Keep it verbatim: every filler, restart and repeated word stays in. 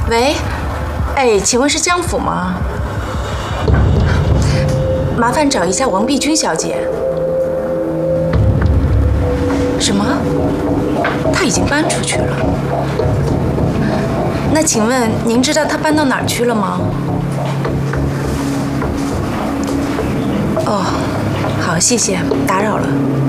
喂，哎，请问是江府吗？麻烦找一下王碧君小姐。什么？她已经搬出去了？那请问您知道她搬到哪儿去了吗？哦，好，谢谢，打扰了。